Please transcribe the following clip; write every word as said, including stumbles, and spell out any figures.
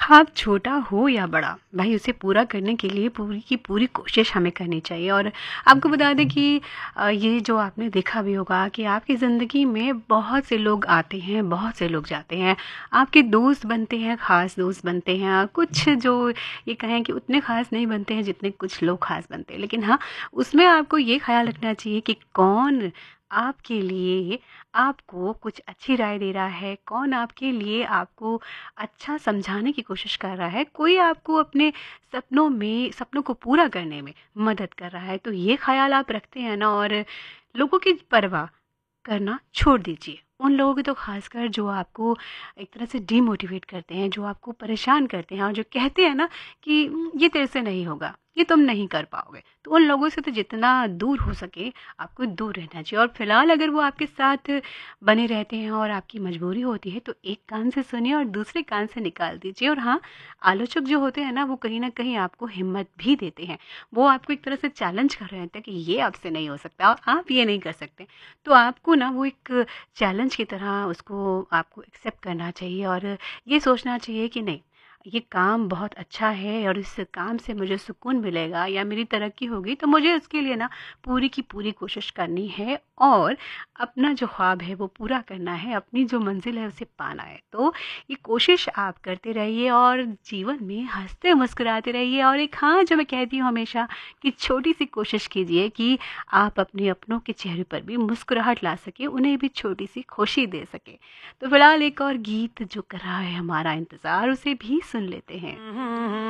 ख्वाब छोटा हो या बड़ा, भाई उसे पूरा करने के लिए पूरी की पूरी कोशिश हमें करनी चाहिए। और आपको बता दें कि अ, ये जो आपने देखा भी होगा कि आपकी ज़िंदगी में बहुत से लोग आते हैं, बहुत से लोग जाते हैं। आपके दोस्त बनते हैं, ख़ास दोस्त बनते हैं, कुछ जो ये कहें कि उतने ख़ास नहीं बनते हैं जितने कुछ लोग ख़ास बनते हैं। लेकिन हाँ, उसमें आपको ये ख़्याल रखना चाहिए कि कौन आपके लिए आपको कुछ अच्छी राय दे रहा है, कौन आपके लिए आपको अच्छा समझाने की कोशिश कर रहा है, कोई आपको अपने सपनों में सपनों को पूरा करने में मदद कर रहा है। तो ये ख़्याल आप रखते हैं ना, और लोगों की परवाह करना छोड़ दीजिए। उन लोगों की तो ख़ासकर जो आपको एक तरह से डिमोटिवेट करते हैं, जो आपको परेशान करते हैं और जो कहते हैं ना कि "उम, ये तेरे से नहीं होगा, ये तुम नहीं कर पाओगे।" तो उन लोगों से तो जितना दूर हो सके आपको दूर रहना चाहिए। और फ़िलहाल अगर वो आपके साथ बने रहते हैं और आपकी मजबूरी होती है तो एक कान से सुनिए और दूसरे कान से निकाल दीजिए। और हाँ, आलोचक जो होते हैं ना, वो कहीं न कहीं आपको हिम्मत भी देते हैं। वो आपको एक तरह से चैलेंज कर रहे होते हैं कि ये आपसे नहीं हो सकता और आप ये नहीं कर सकते। तो आपको ना वो एक चैलेंज की तरह उसको आपको एक्सेप्ट करना चाहिए और ये सोचना चाहिए कि नहीं, ये काम बहुत अच्छा है और इस काम से मुझे सुकून मिलेगा या मेरी तरक्की होगी, तो मुझे उसके लिए ना पूरी की पूरी कोशिश करनी है और अपना जो ख्वाब है वो पूरा करना है, अपनी जो मंजिल है उसे पाना है। तो ये कोशिश आप करते रहिए और जीवन में हंसते मुस्कुराते रहिए। और एक हाँ, जो मैं कहती हूँ हमेशा कि छोटी सी कोशिश कीजिए कि आप अपने अपनों के चेहरे पर भी मुस्कुराहट ला सके, उन्हें भी छोटी सी खुशी दे सके। तो फिलहाल एक और गीत जो कर रहा है हमारा इंतज़ार, उसे भी सुन लेते हैं।